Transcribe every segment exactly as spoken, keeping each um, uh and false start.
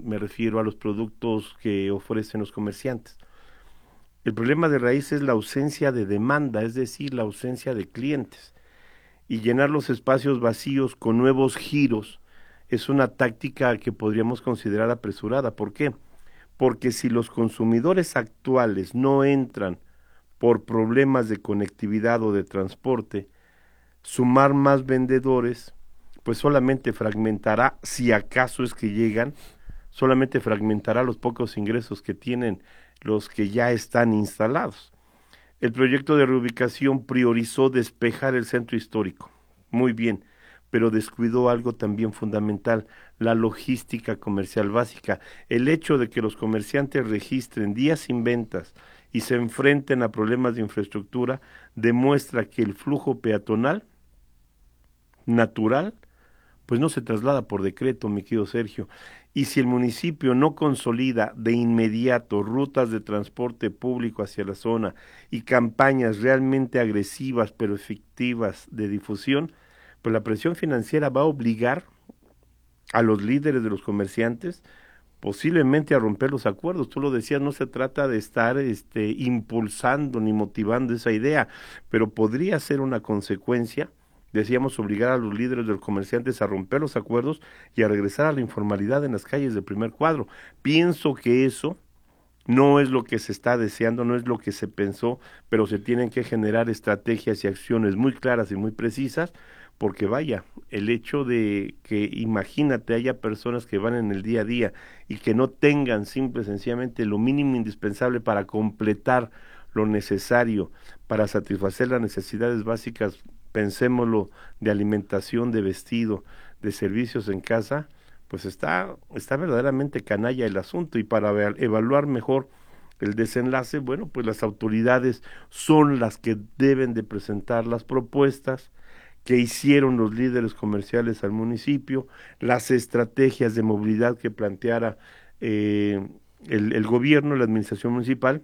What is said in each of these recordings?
me refiero a los productos que ofrecen los comerciantes. El problema de raíz es la ausencia de demanda, es decir, la ausencia de clientes. Y llenar los espacios vacíos con nuevos giros es una táctica que podríamos considerar apresurada. ¿Por qué? Porque si los consumidores actuales no entran por problemas de conectividad o de transporte, sumar más vendedores, pues solamente fragmentará, si acaso es que llegan, solamente fragmentará los pocos ingresos que tienen los que ya están instalados. El proyecto de reubicación priorizó despejar el centro histórico, muy bien, pero descuidó algo también fundamental, la logística comercial básica. El hecho de que los comerciantes registren días sin ventas y se enfrenten a problemas de infraestructura demuestra que el flujo peatonal natural pues no se traslada por decreto, mi querido Sergio. Y si el municipio no consolida de inmediato rutas de transporte público hacia la zona y campañas realmente agresivas pero efectivas de difusión, pues la presión financiera va a obligar a los líderes de los comerciantes posiblemente a romper los acuerdos. Tú lo decías, no se trata de estar este, impulsando ni motivando esa idea, pero podría ser una consecuencia. Decíamos obligar a los líderes de los comerciantes a romper los acuerdos y a regresar a la informalidad en las calles del primer cuadro. Pienso que eso no es lo que se está deseando, no es lo que se pensó, pero se tienen que generar estrategias y acciones muy claras y muy precisas, porque vaya, el hecho de que imagínate haya personas que van en el día a día y que no tengan simple y sencillamente lo mínimo indispensable para completar lo necesario para satisfacer las necesidades básicas, pensémoslo, de alimentación, de vestido, de servicios en casa, pues está, está verdaderamente canalla el asunto. Y para ver, evaluar mejor el desenlace, bueno, pues las autoridades son las que deben de presentar las propuestas que hicieron los líderes comerciales al municipio, las estrategias de movilidad que planteara eh, el, el gobierno, la administración municipal,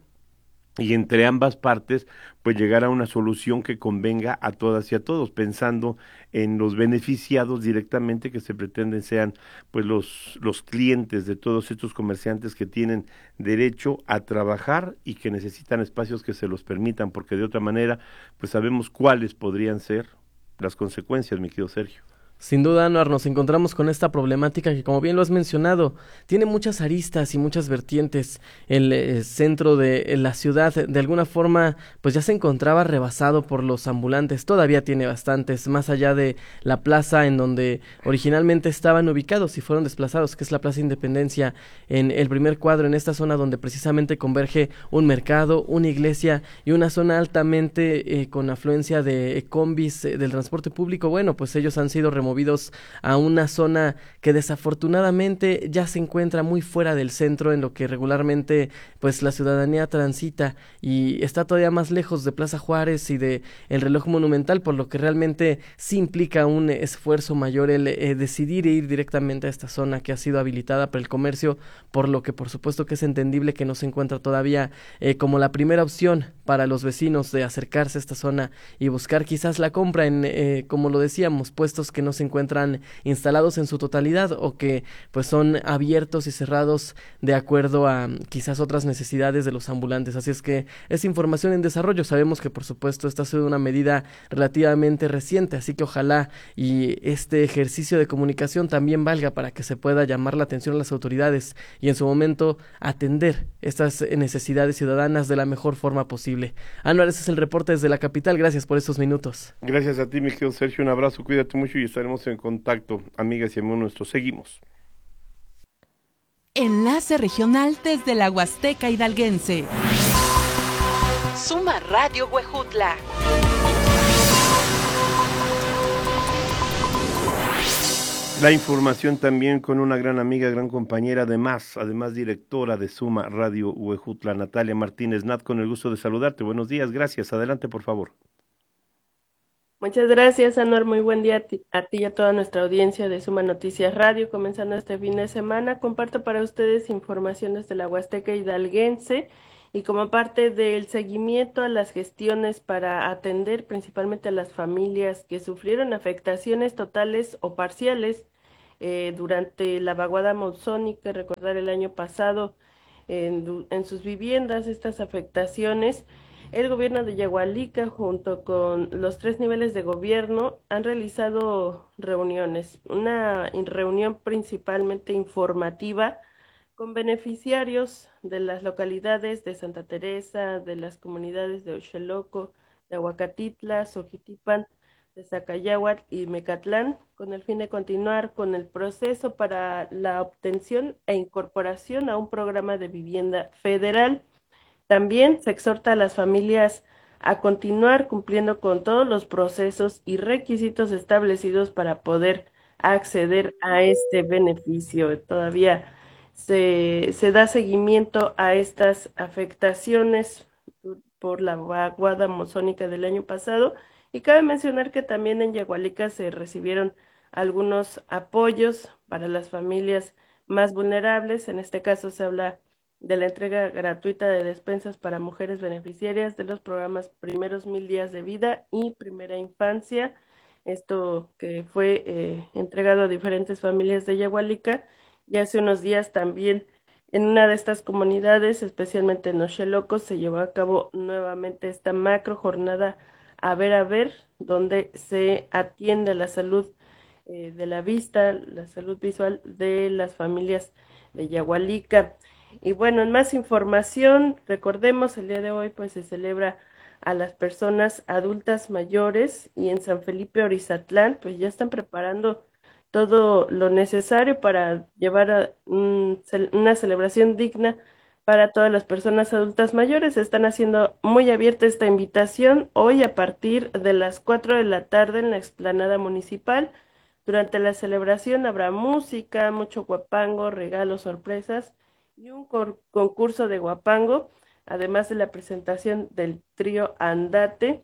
y entre ambas partes, pues llegar a una solución que convenga a todas y a todos, pensando en los beneficiados directamente que se pretenden sean pues los, los clientes de todos estos comerciantes que tienen derecho a trabajar y que necesitan espacios que se los permitan, porque de otra manera, pues sabemos cuáles podrían ser las consecuencias, mi querido Sergio. Sin duda, Anuar, nos encontramos con esta problemática que, como bien lo has mencionado, tiene muchas aristas y muchas vertientes. El eh, centro de eh, la ciudad, de alguna forma, pues ya se encontraba rebasado por los ambulantes. Todavía tiene bastantes, más allá de la plaza en donde originalmente estaban ubicados y fueron desplazados, que es la Plaza Independencia, en el primer cuadro, en esta zona donde precisamente converge un mercado, una iglesia y una zona altamente eh, con afluencia de eh, combis eh, del transporte público. Bueno, pues ellos han sido removidos movidos a una zona que desafortunadamente ya se encuentra muy fuera del centro, en lo que regularmente pues la ciudadanía transita, y está todavía más lejos de Plaza Juárez y de el Reloj Monumental, por lo que realmente sí implica un esfuerzo mayor el eh, decidir ir directamente a esta zona que ha sido habilitada para el comercio, por lo que por supuesto que es entendible que no se encuentra todavía eh, como la primera opción para los vecinos de acercarse a esta zona y buscar quizás la compra en, eh, como lo decíamos, puestos que no se encuentran instalados en su totalidad o que pues son abiertos y cerrados de acuerdo a quizás otras necesidades de los ambulantes. Así es que es información en desarrollo. Sabemos que por supuesto esta ha sido una medida relativamente reciente, así que ojalá y este ejercicio de comunicación también valga para que se pueda llamar la atención a las autoridades y en su momento atender estas necesidades ciudadanas de la mejor forma posible. Anuar, ese es el reporte desde la capital. Gracias por estos minutos. Gracias a ti, mi querido Sergio. Un abrazo, cuídate mucho y estaremos en contacto, amigas y amigos nuestros. Seguimos. Enlace regional desde la Huasteca Hidalguense. Suma Radio Huejutla. La información también con una gran amiga, gran compañera, además, además directora de Suma Radio Huejutla, Natalia Martínez Nat, con el gusto de saludarte. Buenos días, gracias. Adelante, por favor. Muchas gracias, Anuar. Muy buen día a ti, a ti y a toda nuestra audiencia de Suma Noticias Radio. Comenzando este fin de semana, comparto para ustedes informaciones de la Huasteca Hidalguense y como parte del seguimiento a las gestiones para atender principalmente a las familias que sufrieron afectaciones totales o parciales eh, durante la vaguada monzónica, recordar el año pasado, en, en sus viviendas estas afectaciones. El gobierno de Yagualica, junto con los tres niveles de gobierno, han realizado reuniones. Una reunión principalmente informativa con beneficiarios de las localidades de Santa Teresa, de las comunidades de Oxeloco, de Aguacatitla, Soquitipan, de Zacayahuatl y Mecatlán, con el fin de continuar con el proceso para la obtención e incorporación a un programa de vivienda federal. También se exhorta a las familias a continuar cumpliendo con todos los procesos y requisitos establecidos para poder acceder a este beneficio. Todavía se, se da seguimiento a estas afectaciones por la vaguada monzónica del año pasado, y cabe mencionar que también en Yagualica se recibieron algunos apoyos para las familias más vulnerables. En este caso se habla de la entrega gratuita de despensas para mujeres beneficiarias de los programas Primeros Mil Días de Vida y Primera Infancia. Esto que fue eh, entregado a diferentes familias de Yagualica, y hace unos días también en una de estas comunidades, especialmente en Oxeloco, se llevó a cabo nuevamente esta macro jornada A Ver a Ver, donde se atiende la salud eh, de la vista, la salud visual de las familias de Yagualica. Y bueno, en más información, recordemos, el día de hoy pues se celebra a las personas adultas mayores, y en San Felipe Orizatlán pues ya están preparando todo lo necesario para llevar a un, una celebración digna para todas las personas adultas mayores. Están haciendo muy abierta esta invitación hoy a partir de las cuatro de la tarde en la explanada municipal. Durante la celebración habrá música, mucho guapango, regalos, sorpresas y un concurso de guapango, además de la presentación del trío Andate,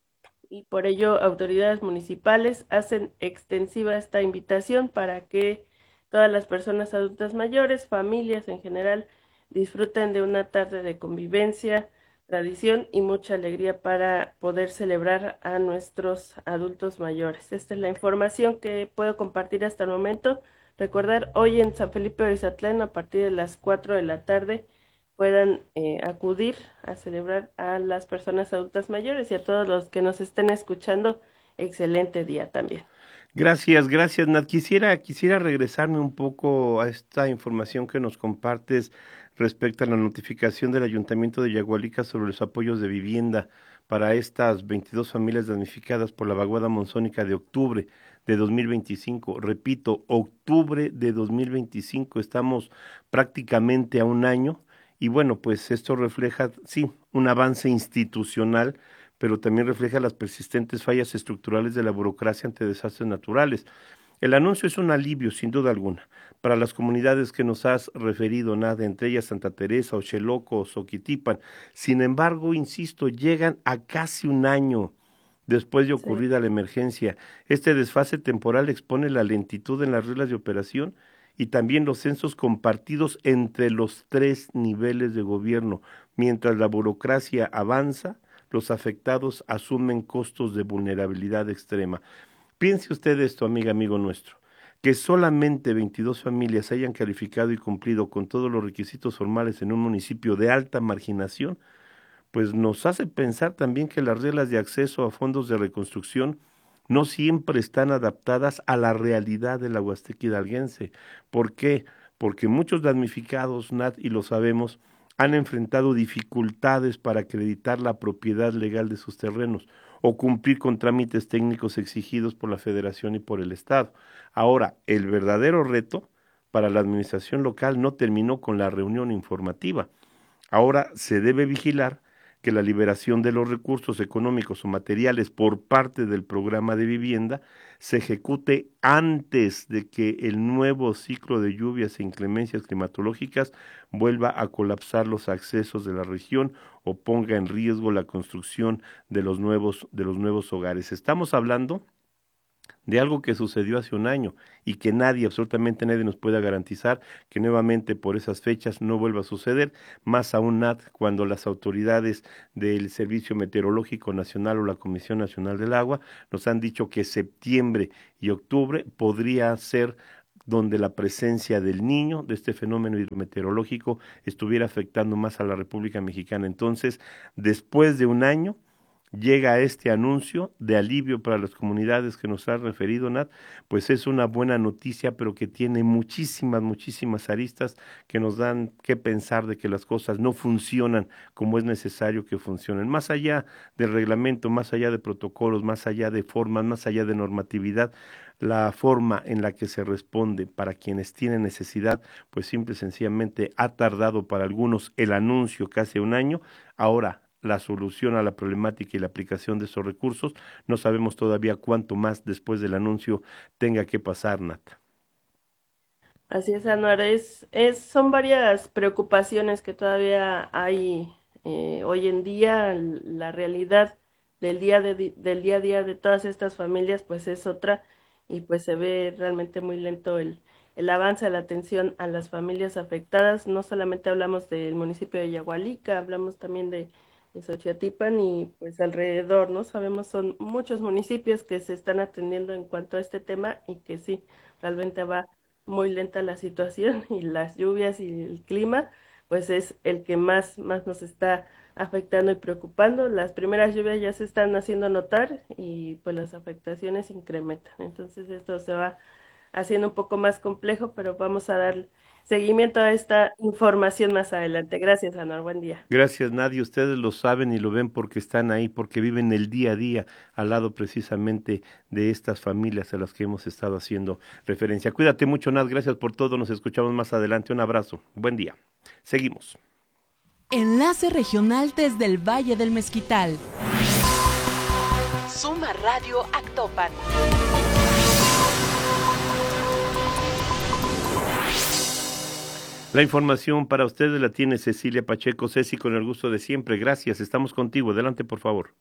y por ello autoridades municipales hacen extensiva esta invitación para que todas las personas adultas mayores, familias en general, disfruten de una tarde de convivencia, tradición y mucha alegría para poder celebrar a nuestros adultos mayores. Esta es la información que puedo compartir hasta el momento. Recordar, hoy en San Felipe Orizatlán, a partir de las cuatro de la tarde, puedan eh, acudir a celebrar a las personas adultas mayores, y a todos los que nos estén escuchando, excelente día también. Gracias, gracias, Nat. Quisiera, quisiera regresarme un poco a esta información que nos compartes respecto a la notificación del Ayuntamiento de Yagualica sobre los apoyos de vivienda para estas veintidós familias damnificadas por la vaguada monzónica de octubre de dos mil veinticinco. Repito, octubre de dos mil veinticinco, estamos prácticamente a un año, y bueno, pues esto refleja, sí, un avance institucional, pero también refleja las persistentes fallas estructurales de la burocracia ante desastres naturales. El anuncio es un alivio, sin duda alguna, para las comunidades que nos has referido, nada, entre ellas Santa Teresa, Oxeloco, Soquitipan. Sin embargo, insisto, llegan a casi un año después de ocurrida sí. la emergencia. Este desfase temporal expone la lentitud en las reglas de operación y también los censos compartidos entre los tres niveles de gobierno. Mientras la burocracia avanza, los afectados asumen costos de vulnerabilidad extrema. Piense usted esto, amiga, amigo nuestro, que solamente veintidós familias hayan calificado y cumplido con todos los requisitos formales en un municipio de alta marginación, pues nos hace pensar también que las reglas de acceso a fondos de reconstrucción no siempre están adaptadas a la realidad de la Huasteca hidalguense. ¿Por qué? Porque muchos damnificados, Nat, y lo sabemos, han enfrentado dificultades para acreditar la propiedad legal de sus terrenos o cumplir con trámites técnicos exigidos por la Federación y por el Estado. Ahora, el verdadero reto para la administración local no terminó con la reunión informativa. Ahora se debe vigilar que la liberación de los recursos económicos o materiales por parte del programa de vivienda se ejecute antes de que el nuevo ciclo de lluvias e inclemencias climatológicas vuelva a colapsar los accesos de la región o ponga en riesgo la construcción de los nuevos, de los nuevos hogares. Estamos hablando de algo que sucedió hace un año y que nadie, absolutamente nadie nos puede garantizar que nuevamente por esas fechas no vuelva a suceder, más aún, Nat, cuando las autoridades del Servicio Meteorológico Nacional o la Comisión Nacional del Agua nos han dicho que septiembre y octubre podría ser donde la presencia del niño, de este fenómeno hidrometeorológico, estuviera afectando más a la República Mexicana. Entonces, después de un año, llega este anuncio de alivio para las comunidades que nos ha referido, Nat, pues es una buena noticia, pero que tiene muchísimas, muchísimas aristas que nos dan que pensar de que las cosas no funcionan como es necesario que funcionen. Más allá del reglamento, más allá de protocolos, más allá de formas, más allá de normatividad, la forma en la que se responde para quienes tienen necesidad, pues simple y sencillamente ha tardado para algunos el anuncio casi un año. Ahora la solución a la problemática y la aplicación de esos recursos, no sabemos todavía cuánto más después del anuncio tenga que pasar, Nata. Así es, Anuar, es, es, son varias preocupaciones que todavía hay eh, hoy en día. La realidad del día, de, del día a día de todas estas familias pues es otra, y pues se ve realmente muy lento el, el avance de la atención a las familias afectadas. No solamente hablamos del municipio de Yagualica, hablamos también de de Xochiatilpan y pues alrededor, ¿no? Sabemos son muchos municipios que se están atendiendo en cuanto a este tema, y que sí, realmente va muy lenta la situación, y las lluvias y el clima pues es el que más, más nos está afectando y preocupando. Las primeras lluvias ya se están haciendo notar y pues las afectaciones incrementan. Entonces esto se va haciendo un poco más complejo, pero vamos a dar seguimiento a esta información más adelante. Gracias, Ana. Buen día. Gracias, Nadia. Ustedes lo saben y lo ven porque están ahí, porque viven el día a día al lado precisamente de estas familias a las que hemos estado haciendo referencia. Cuídate mucho, Nad. Gracias por todo. Nos escuchamos más adelante. Un abrazo. Buen día. Seguimos. Enlace regional desde el Valle del Mezquital. Suma Radio Actopan. La información para ustedes la tiene Cecilia Pacheco. Ceci, con el gusto de siempre. Gracias. Estamos contigo. Adelante, por favor.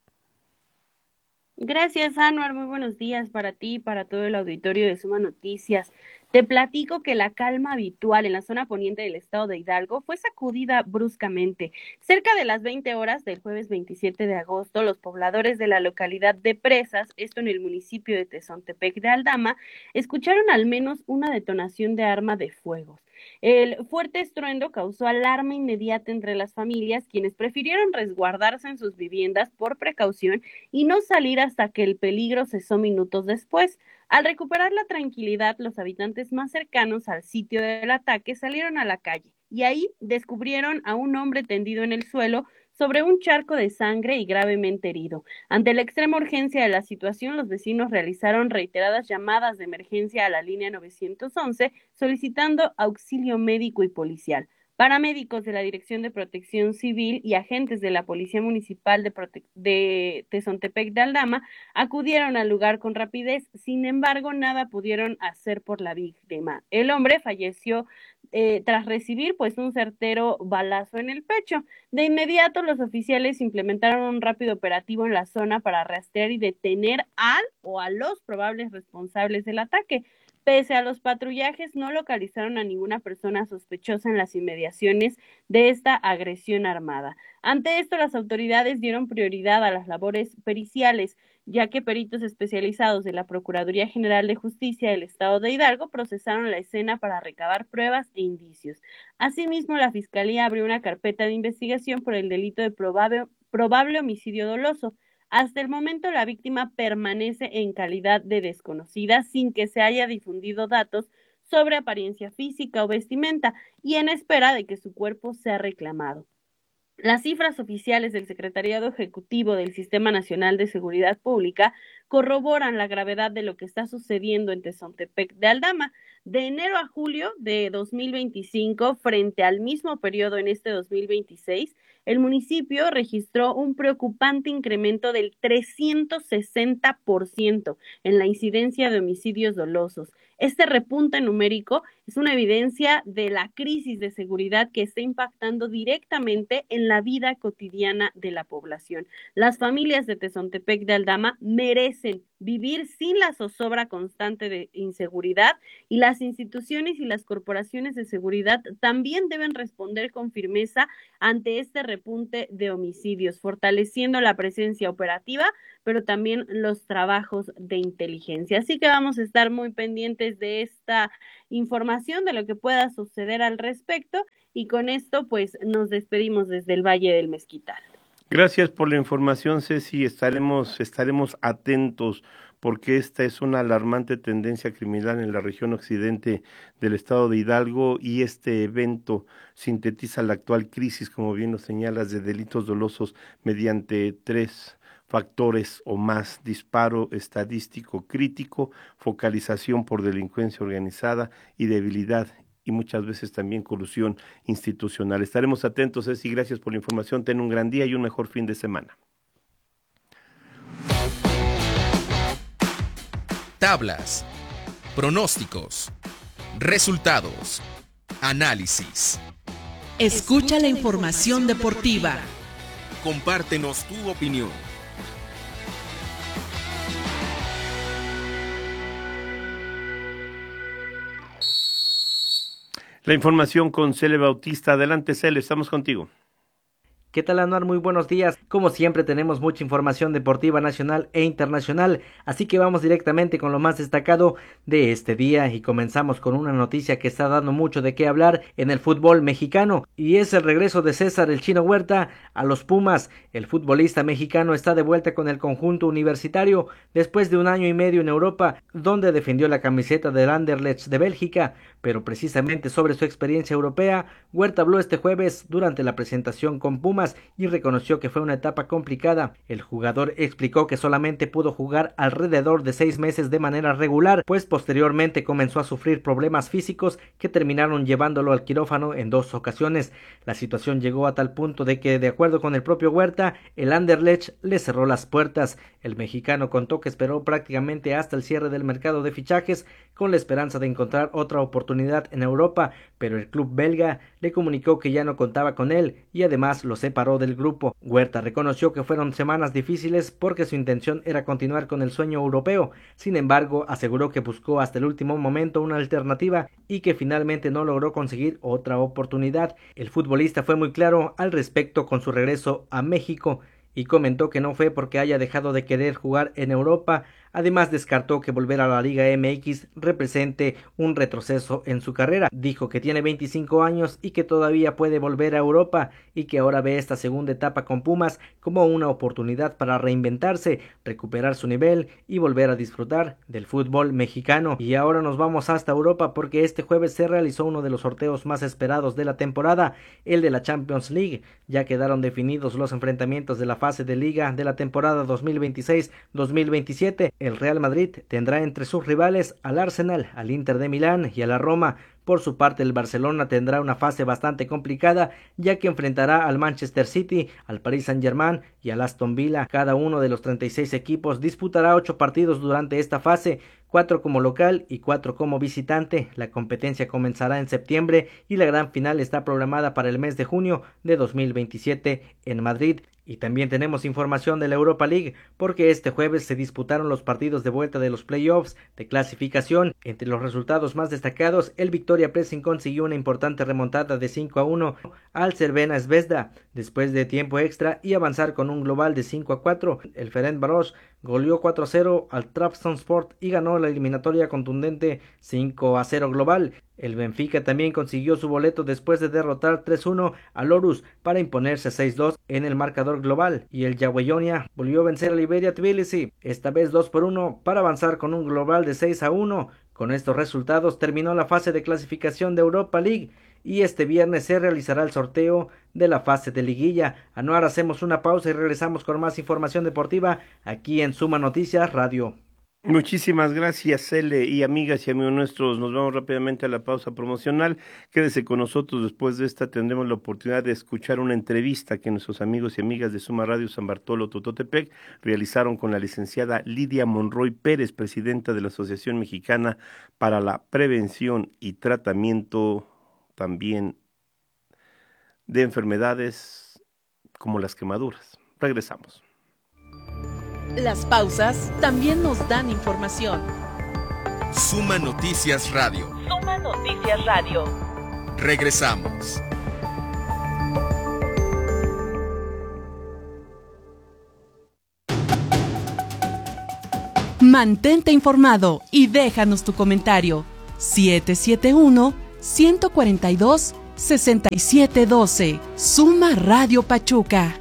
Gracias, Anuar. Muy buenos días para ti y para todo el auditorio de Suma Noticias. Te platico que la calma habitual en la zona poniente del estado de Hidalgo fue sacudida bruscamente. Cerca de las veinte horas del jueves veintisiete de agosto, los pobladores de la localidad de Presas, esto en el municipio de Tezontepec de Aldama, escucharon al menos una detonación de arma de fuego. El fuerte estruendo causó alarma inmediata entre las familias, quienes prefirieron resguardarse en sus viviendas por precaución y no salir hasta que el peligro cesó minutos después. Al recuperar la tranquilidad, los habitantes más cercanos al sitio del ataque salieron a la calle y ahí descubrieron a un hombre tendido en el suelo sobre un charco de sangre y gravemente herido. Ante la extrema urgencia de la situación, los vecinos realizaron reiteradas llamadas de emergencia a la línea nueve once solicitando auxilio médico y policial. Paramédicos de la Dirección de Protección Civil y agentes de la Policía Municipal de, Prote- de Tezontepec de Aldama acudieron al lugar con rapidez. Sin embargo, nada pudieron hacer por la víctima. El hombre falleció eh, tras recibir pues un certero balazo en el pecho. De inmediato, los oficiales implementaron un rápido operativo en la zona para rastrear y detener al o a los probables responsables del ataque. Pese a los patrullajes, no localizaron a ninguna persona sospechosa en las inmediaciones de esta agresión armada. Ante esto, las autoridades dieron prioridad a las labores periciales, ya que peritos especializados de la Procuraduría General de Justicia del Estado de Hidalgo procesaron la escena para recabar pruebas e indicios. Asimismo, la Fiscalía abrió una carpeta de investigación por el delito de probable, probable homicidio doloso. Hasta el momento, la víctima permanece en calidad de desconocida sin que se haya difundido datos sobre apariencia física o vestimenta y en espera de que su cuerpo sea reclamado. Las cifras oficiales del Secretariado Ejecutivo del Sistema Nacional de Seguridad Pública corroboran la gravedad de lo que está sucediendo en Tezontepec de Aldama. De enero a julio de dos mil veinticinco, frente al mismo periodo en este dos mil veintiséis, el municipio registró un preocupante incremento del trescientos sesenta por ciento en la incidencia de homicidios dolosos. Este repunte numérico es una evidencia de la crisis de seguridad que está impactando directamente en la vida cotidiana de la población. Las familias de Tezontepec de Aldama merecen vivir sin la zozobra constante de inseguridad, y las instituciones y las corporaciones de seguridad también deben responder con firmeza ante este repunte de homicidios, fortaleciendo la presencia operativa, pero también los trabajos de inteligencia. Así que vamos a estar muy pendientes de esta información, de lo que pueda suceder al respecto, y con esto pues nos despedimos desde el Valle del Mezquital. Gracias por la información, Ceci. Estaremos, estaremos atentos porque esta es una alarmante tendencia criminal en la región occidente del estado de Hidalgo, y este evento sintetiza la actual crisis, como bien lo señalas, de delitos dolosos mediante tres factores o más: disparo estadístico crítico, focalización por delincuencia organizada y debilidad, y muchas veces también colusión institucional. Estaremos atentos, Ceci, gracias por la información. Ten un gran día y un mejor fin de semana. Tablas, pronósticos, resultados, análisis. Escucha la información deportiva. Compártenos tu opinión. La información con Cele Bautista. Adelante, Cele, estamos contigo. ¿Qué tal, Anuar? Muy buenos días. Como siempre tenemos mucha información deportiva nacional e internacional, así que vamos directamente con lo más destacado de este día y comenzamos con una noticia que está dando mucho de qué hablar en el fútbol mexicano, y es el regreso de César el Chino Huerta a los Pumas. El futbolista mexicano está de vuelta con el conjunto universitario después de un año y medio en Europa, donde defendió la camiseta del Anderlecht de Bélgica, pero precisamente sobre su experiencia europea, Huerta habló este jueves durante la presentación con Pumas y reconoció que fue una etapa complicada. El jugador explicó que solamente pudo jugar alrededor de seis meses de manera regular, pues posteriormente comenzó a sufrir problemas físicos que terminaron llevándolo al quirófano en dos ocasiones. La situación llegó a tal punto de que, de acuerdo con el propio Huerta, el Anderlecht le cerró las puertas. El mexicano contó que esperó prácticamente hasta el cierre del mercado de fichajes con la esperanza de encontrar otra oportunidad en Europa, pero el club belga le comunicó que ya no contaba con él y además lo separó del grupo. Huerta reconoció que fueron semanas difíciles porque su intención era continuar con el sueño europeo. Sin embargo, aseguró que buscó hasta el último momento una alternativa y que finalmente no logró conseguir otra oportunidad. El futbolista fue muy claro al respecto con su regreso a México y comentó que no fue porque haya dejado de querer jugar en Europa. Además, descartó que volver a la Liga M X represente un retroceso en su carrera. Dijo que tiene veinticinco años y que todavía puede volver a Europa, y que ahora ve esta segunda etapa con Pumas como una oportunidad para reinventarse, recuperar su nivel y volver a disfrutar del fútbol mexicano. Y ahora nos vamos hasta Europa porque este jueves se realizó uno de los sorteos más esperados de la temporada, el de la Champions League. Ya quedaron definidos los enfrentamientos de la fase de liga de la temporada dos mil veintiséis dos mil veintisiete. El Real Madrid tendrá entre sus rivales al Arsenal, al Inter de Milán y a la Roma. Por su parte, el Barcelona tendrá una fase bastante complicada, ya que enfrentará al Manchester City, al Paris Saint-Germain y al Aston Villa. Cada uno de los treinta y seis equipos disputará ocho partidos durante esta fase, cuatro como local y cuatro como visitante. La competencia comenzará en septiembre y la gran final está programada para el mes de junio de dos mil veintisiete en Madrid. Y también tenemos información de la Europa League, porque este jueves se disputaron los partidos de vuelta de los playoffs de clasificación. Entre los resultados más destacados, el Victoria Plzeň consiguió una importante remontada de cinco a uno al Crvena Zvezda después de tiempo extra y avanzar con un global de cinco a cuatro. El Ferencváros goleó cuatro a cero al Trabzonspor y ganó la eliminatoria contundente cinco a cero global. El Benfica también consiguió su boleto después de derrotar tres a uno al Aarhus para imponerse seis a dos en el marcador global, y el Jagiellonia volvió a vencer al Iberia Tbilisi, esta vez dos por uno, para avanzar con un global de seis a uno. Con estos resultados terminó la fase de clasificación de Europa League y este viernes se realizará el sorteo de la fase de liguilla. Anuar, hacemos una pausa y regresamos con más información deportiva aquí en Suma Noticias Radio. Muchísimas gracias, Cele, y amigas y amigos nuestros, nos vamos rápidamente a la pausa promocional. Quédese con nosotros, después de esta tendremos la oportunidad de escuchar una entrevista que nuestros amigos y amigas de Suma Radio San Bartolo Tototepec realizaron con la licenciada Lidia Monroy Pérez, presidenta de la Asociación Mexicana para la Prevención y Tratamiento también de enfermedades como las quemaduras. Regresamos. Las pausas también nos dan información. Suma Noticias Radio. Suma Noticias Radio. Regresamos. Mantente informado y déjanos tu comentario. siete siete uno, uno cuatro dos, seis siete uno dos. Suma Radio Pachuca.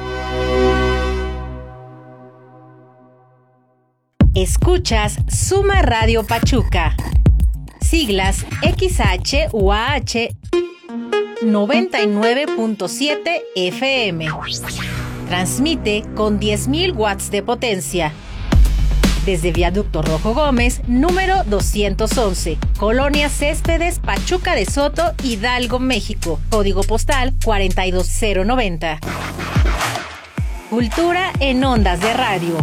Escuchas Suma Radio Pachuca. Siglas X H U A H noventa y nueve punto siete F M. Transmite con diez mil watts de potencia. Desde Viaducto Rojo Gómez, número doscientos once, Colonia Céspedes, Pachuca de Soto, Hidalgo, México. Código postal cuarenta y dos cero noventa. Cultura en ondas de radio.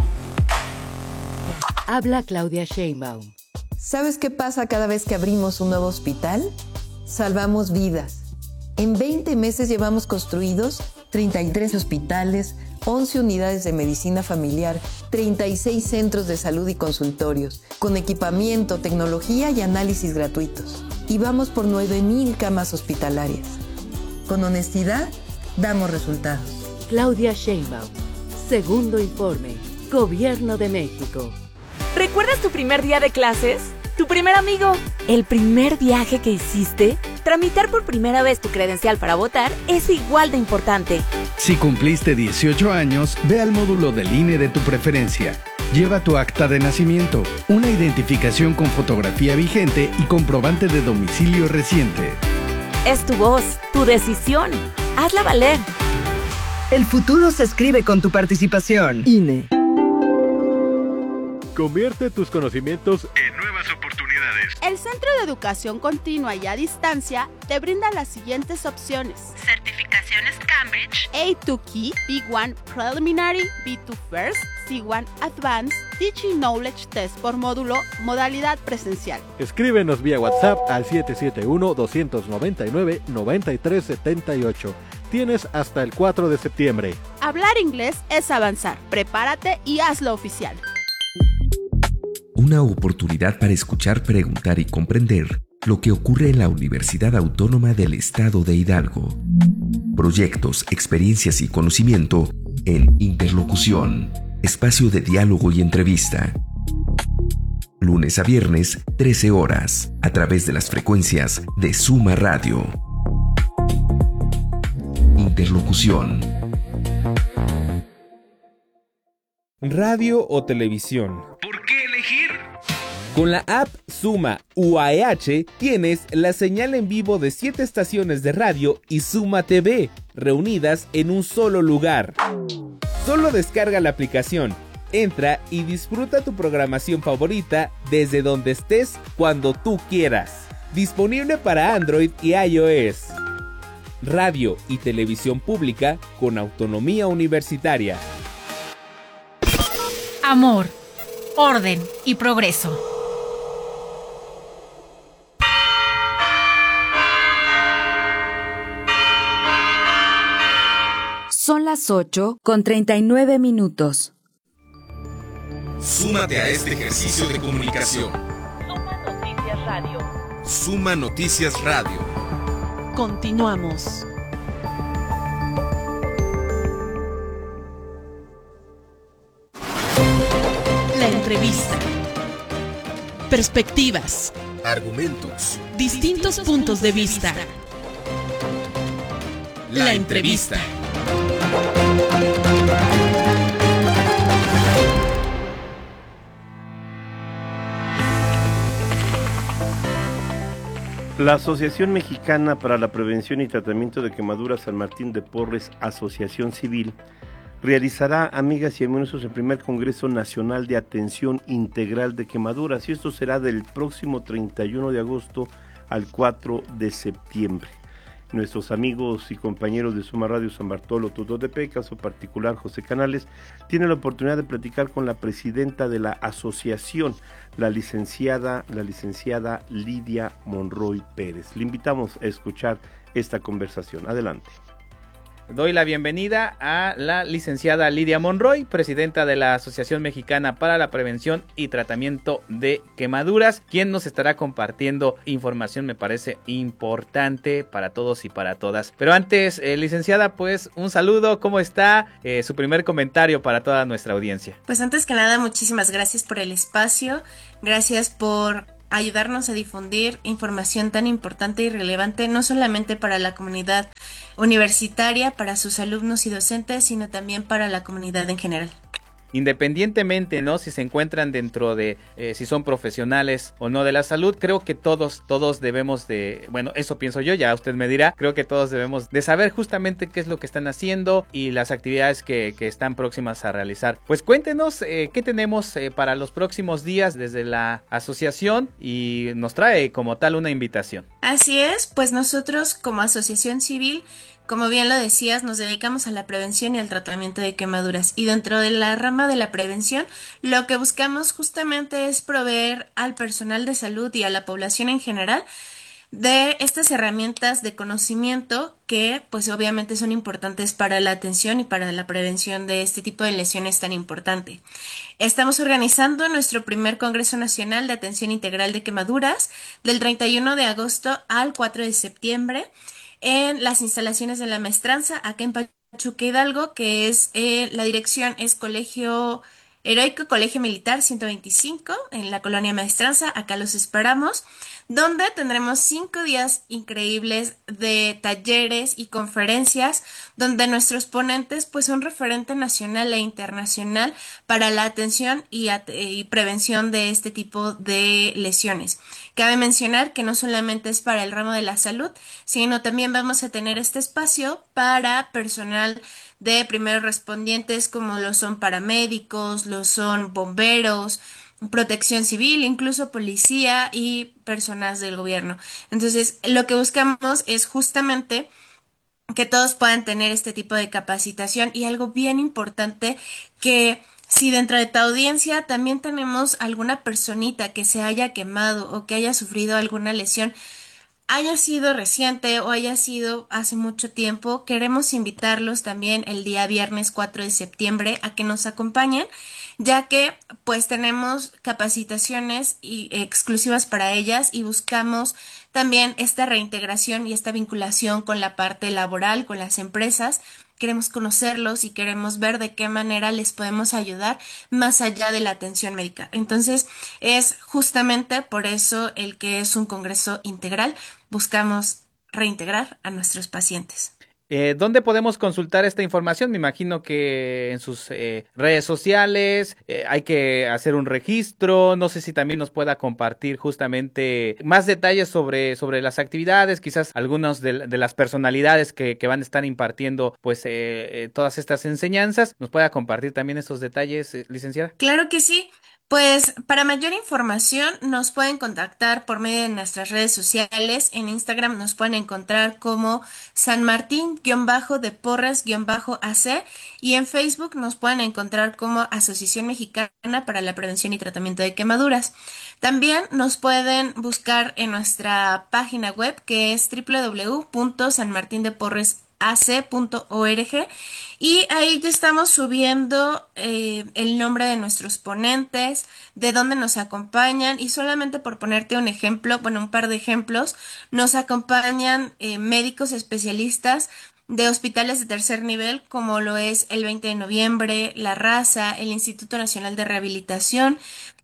Habla Claudia Sheinbaum. ¿Sabes qué pasa cada vez que abrimos un nuevo hospital? Salvamos vidas. En veinte meses llevamos construidos treinta y tres hospitales, once unidades de medicina familiar, treinta y seis centros de salud y consultorios, con equipamiento, tecnología y análisis gratuitos. Y vamos por nueve mil camas hospitalarias. Con honestidad, damos resultados. Claudia Sheinbaum. Segundo informe. Gobierno de México. ¿Recuerdas tu primer día de clases? ¿Tu primer amigo? ¿El primer viaje que hiciste? Tramitar por primera vez tu credencial para votar es igual de importante. Si cumpliste dieciocho años, ve al módulo del I N E de tu preferencia. Lleva tu acta de nacimiento, una identificación con fotografía vigente y comprobante de domicilio reciente. Es tu voz, tu decisión. Hazla valer. El futuro se escribe con tu participación. I N E. Convierte tus conocimientos en nuevas oportunidades. El Centro de Educación Continua y a Distancia te brinda las siguientes opciones: certificaciones Cambridge, A dos Key, B uno Preliminary, B dos First, C uno Advanced, Teaching Knowledge Test por módulo, modalidad presencial. Escríbenos vía WhatsApp al siete siete uno, dos nueve nueve, nueve tres siete ocho. Tienes hasta el cuatro de septiembre. Hablar inglés es avanzar. Prepárate y hazlo oficial. Una oportunidad para escuchar, preguntar y comprender lo que ocurre en la Universidad Autónoma del Estado de Hidalgo. Proyectos, experiencias y conocimiento en Interlocución, espacio de diálogo y entrevista. Lunes a viernes, trece horas, a través de las frecuencias de Suma Radio. Interlocución. Radio o televisión. ¿Por qué elegir? Con la app Suma U A H tienes la señal en vivo de siete estaciones de radio y Suma T V, reunidas en un solo lugar. Solo descarga la aplicación, entra y disfruta tu programación favorita desde donde estés, cuando tú quieras. Disponible para Android y iOS. Radio y televisión pública con autonomía universitaria. Amor, orden y progreso. Son las ocho con treinta y nueve minutos. Súmate a este ejercicio de comunicación. Suma Noticias Radio. Suma Noticias Radio. Continuamos. La entrevista. Perspectivas. Argumentos. Distintos puntos de vista. La entrevista. La Asociación Mexicana para la Prevención y Tratamiento de Quemaduras San Martín de Porres, Asociación Civil, realizará, amigas y amigos, el primer Congreso Nacional de Atención Integral de Quemaduras, y esto será del próximo treinta y uno de agosto al cuatro de septiembre. Nuestros amigos y compañeros de Suma Radio San Bartolo Tutotepec, caso particular José Canales, tienen la oportunidad de platicar con la presidenta de la asociación, la licenciada, la licenciada Lidia Monroy Pérez. Le invitamos a escuchar esta conversación. Adelante. doy la bienvenida a la licenciada Lidia Monroy, presidenta de la Asociación Mexicana para la Prevención y Tratamiento de Quemaduras, quien nos estará compartiendo información, me parece importante para todos y para todas. Pero antes, eh, licenciada, pues un saludo, ¿cómo está? Eh, su primer comentario para toda nuestra audiencia. Pues antes que nada, muchísimas gracias por el espacio, gracias por ayudarnos a difundir información tan importante y relevante, no solamente para la comunidad universitaria, para sus alumnos y docentes, sino también para la comunidad en general. Independientemente, ¿no?, si se encuentran dentro de, eh, si son profesionales o no de la salud, creo que todos, todos debemos de, bueno, eso pienso yo, ya usted me dirá, creo que todos debemos de saber justamente qué es lo que están haciendo y las actividades que, que están próximas a realizar. Pues cuéntenos eh, qué tenemos eh, para los próximos días desde la asociación y nos trae como tal una invitación. Así es, pues nosotros como asociación civil, como bien lo decías, nos dedicamos a la prevención y al tratamiento de quemaduras, y dentro de la rama de la prevención lo que buscamos justamente es proveer al personal de salud y a la población en general de estas herramientas de conocimiento que pues obviamente son importantes para la atención y para la prevención de este tipo de lesiones tan importante. Estamos organizando nuestro primer Congreso Nacional de Atención Integral de Quemaduras del treinta y uno de agosto al cuatro de septiembre en las instalaciones de la maestranza acá en Pachuca Hidalgo, que es eh, la dirección es Colegio Heroico Colegio Militar ciento veinticinco en la colonia Maestranza. Acá los esperamos, donde tendremos cinco días increíbles de talleres y conferencias, donde nuestros ponentes pues son referente nacional e internacional para la atención y, at- y prevención de este tipo de lesiones. Cabe mencionar que no solamente es para el ramo de la salud, sino también vamos a tener este espacio para personal de primeros respondientes, como lo son paramédicos, lo son bomberos, protección civil, incluso policía y personas del gobierno. Entonces, lo que buscamos es justamente que todos puedan tener este tipo de capacitación, y algo bien importante, que si dentro de tu audiencia también tenemos alguna personita que se haya quemado o que haya sufrido alguna lesión, haya sido reciente o haya sido hace mucho tiempo, queremos invitarlos también el día viernes cuatro de septiembre a que nos acompañen, ya que pues tenemos capacitaciones y exclusivas para ellas y buscamos también esta reintegración y esta vinculación con la parte laboral, con las empresas. Queremos conocerlos y queremos ver de qué manera les podemos ayudar más allá de la atención médica. Entonces, es justamente por eso el que es un congreso integral. Buscamos reintegrar a nuestros pacientes. Eh, ¿Dónde podemos consultar esta información? Me imagino que en sus eh, redes sociales eh, hay que hacer un registro. No sé si también nos pueda compartir justamente más detalles sobre, sobre las actividades, quizás algunas de, de las personalidades que, que van a estar impartiendo pues eh, eh, todas estas enseñanzas. ¿Nos pueda compartir también estos detalles, eh, licenciada? Claro que sí. Pues para mayor información nos pueden contactar por medio de nuestras redes sociales. En Instagram nos pueden encontrar como San Martín-de Porres-A C, y en Facebook nos pueden encontrar como Asociación Mexicana para la Prevención y Tratamiento de Quemaduras. También nos pueden buscar en nuestra página web, que es w w w punto san martin de porres a c punto org, y ahí ya estamos subiendo eh, el nombre de nuestros ponentes, de dónde nos acompañan, y solamente por ponerte un ejemplo, bueno, un par de ejemplos, nos acompañan eh, médicos especialistas de hospitales de tercer nivel, como lo es el veinte de noviembre, La Raza, el Instituto Nacional de Rehabilitación.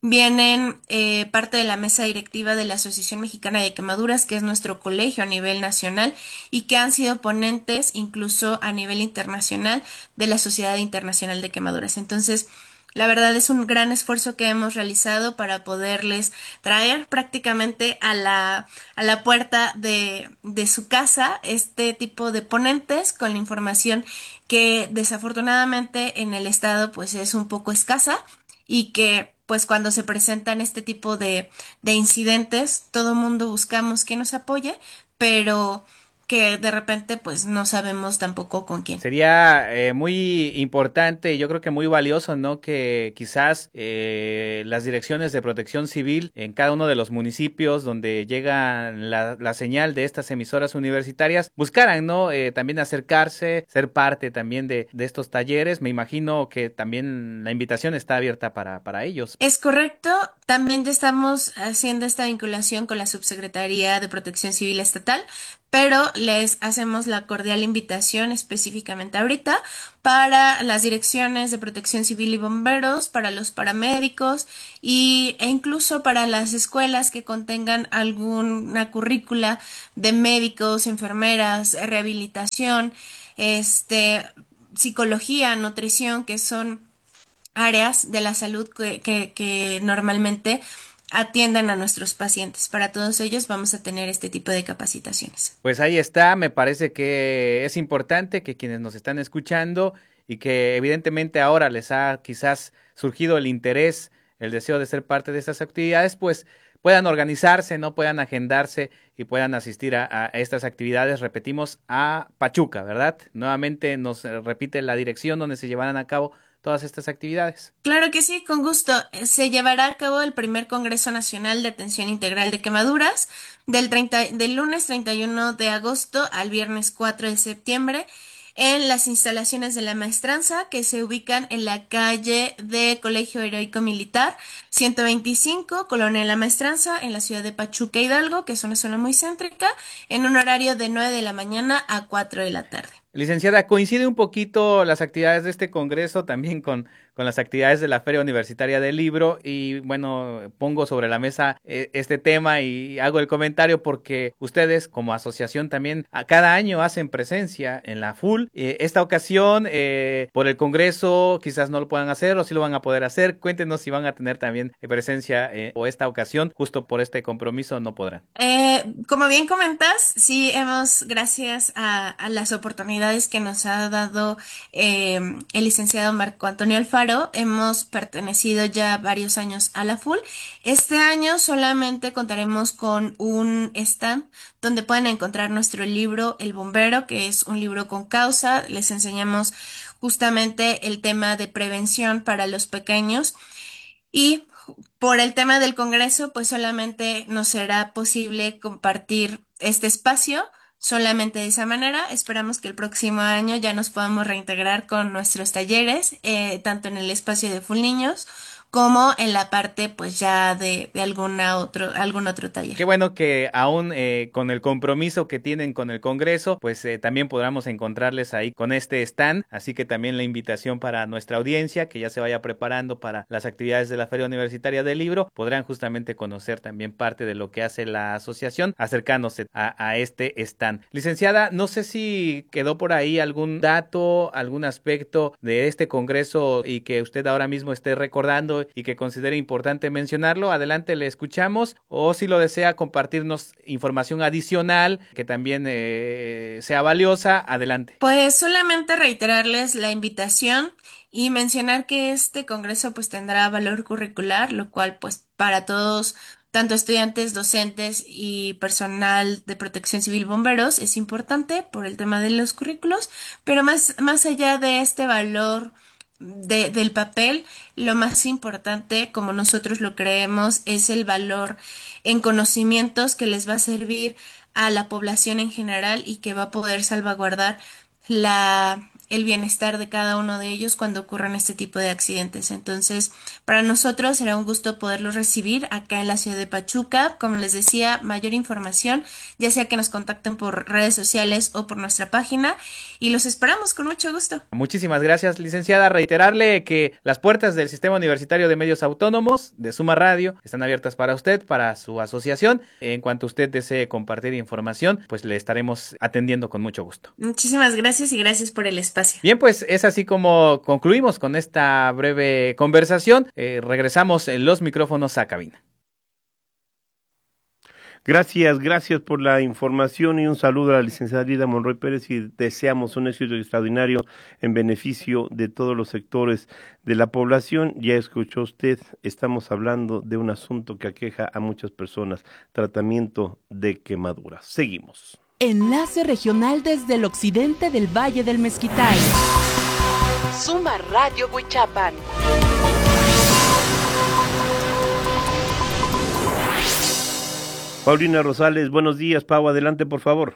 Vienen eh, parte de la mesa directiva de la Asociación Mexicana de Quemaduras, que es nuestro colegio a nivel nacional, y que han sido ponentes incluso a nivel internacional de la Sociedad Internacional de Quemaduras. Entonces, la verdad es un gran esfuerzo que hemos realizado para poderles traer prácticamente a la, a la puerta de, de su casa este tipo de ponentes con la información que desafortunadamente en el estado pues es un poco escasa, y que pues cuando se presentan este tipo de, de incidentes, todo mundo buscamos que nos apoye, pero que de repente pues no sabemos tampoco con quién. Sería eh, muy importante y yo creo que muy valioso, ¿no? Que quizás eh, las direcciones de protección civil en cada uno de los municipios donde llega la, la señal de estas emisoras universitarias buscaran, ¿no? Eh, también acercarse, ser parte también de, de estos talleres. Me imagino que también la invitación está abierta para, para ellos. Es correcto, también ya estamos haciendo esta vinculación con la Subsecretaría de Protección Civil Estatal, pero les hacemos la cordial invitación específicamente ahorita para las direcciones de Protección Civil y Bomberos, para los paramédicos y, e incluso para las escuelas que contengan alguna currícula de médicos, enfermeras, rehabilitación, este, psicología, nutrición, que son áreas de la salud que, que, que normalmente atiendan a nuestros pacientes. Para todos ellos vamos a tener este tipo de capacitaciones. Pues ahí está, me parece que es importante que quienes nos están escuchando y que evidentemente ahora les ha quizás surgido el interés, el deseo de ser parte de estas actividades, pues puedan organizarse, no puedan agendarse y puedan asistir a, a estas actividades. Repetimos, a Pachuca, ¿verdad? Nuevamente nos repite la dirección donde se llevarán a cabo todas estas actividades. Claro que sí, con gusto. Se llevará a cabo el primer Congreso Nacional de Atención Integral de Quemaduras del, treinta, del lunes treinta y uno de agosto al viernes cuatro de septiembre en las instalaciones de la maestranza que se ubican en la calle de Colegio Heroico Militar ciento veinticinco, Colonia La Maestranza, en la ciudad de Pachuca, Hidalgo, que es una zona muy céntrica, en un horario de nueve de la mañana a cuatro de la tarde. Licenciada, coincide un poquito las actividades de este congreso también con, con las actividades de la Feria Universitaria del Libro y bueno, pongo sobre la mesa eh, este tema y hago el comentario porque ustedes como asociación también a cada año hacen presencia en la F U L. Eh, esta ocasión eh, por el congreso quizás no lo puedan hacer o sí lo van a poder hacer. Cuéntenos si van a tener también presencia eh, o esta ocasión justo por este compromiso no podrán. Eh, como bien comentas, sí hemos, gracias a, a las oportunidades que nos ha dado eh, el licenciado Marco Antonio Alfaro, hemos pertenecido ya varios años a la F U L. Este año solamente contaremos con un stand donde pueden encontrar nuestro libro El Bombero, que es un libro con causa. Les enseñamos justamente el tema de prevención para los pequeños y por el tema del congreso, pues solamente nos será posible compartir este espacio. Solamente de esa manera, esperamos que el próximo año ya nos podamos reintegrar con nuestros talleres, eh, tanto en el espacio de Full Niños como en la parte pues ya de, de alguna otro, algún otro taller. Qué bueno que aún eh, con el compromiso que tienen con el Congreso, pues eh, también podamos encontrarles ahí con este stand, así que también la invitación para nuestra audiencia que ya se vaya preparando para las actividades de la Feria Universitaria del Libro, podrán justamente conocer también parte de lo que hace la asociación acercándose a, a este stand. Licenciada, no sé si quedó por ahí algún dato, algún aspecto de este Congreso y que usted ahora mismo esté recordando y que considere importante mencionarlo. Adelante, le escuchamos, o si lo desea compartirnos información adicional que también eh, sea valiosa, adelante. Pues solamente reiterarles la invitación y mencionar que este congreso pues tendrá valor curricular, lo cual pues para todos, tanto estudiantes, docentes y personal de protección civil bomberos es importante por el tema de los currículos, pero más, más allá de este valor De, del papel, lo más importante, como nosotros lo creemos, es el valor en conocimientos que les va a servir a la población en general y que va a poder salvaguardar la, el bienestar de cada uno de ellos cuando ocurran este tipo de accidentes. Entonces, para nosotros será un gusto poderlos recibir acá en la ciudad de Pachuca. Como les decía, mayor información, ya sea que nos contacten por redes sociales o por nuestra página, y los esperamos con mucho gusto. Muchísimas gracias, licenciada. Reiterarle que las puertas del Sistema Universitario de Medios Autónomos de Suma Radio están abiertas para usted, para su asociación. En cuanto usted desee compartir información, pues le estaremos atendiendo con mucho gusto. Muchísimas gracias y gracias por el espacio. Bien, pues es así como concluimos con esta breve conversación. Eh, regresamos en los micrófonos a cabina. Gracias, gracias por la información y un saludo a la licenciada Lida Monroy Pérez y deseamos un éxito extraordinario en beneficio de todos los sectores de la población. Ya escuchó usted, estamos hablando de un asunto que aqueja a muchas personas, tratamiento de quemaduras. Seguimos. Enlace regional desde el occidente del Valle del Mezquital. Suma Radio Huichapan. Paulina Rosales, buenos días. Pau, adelante, por favor.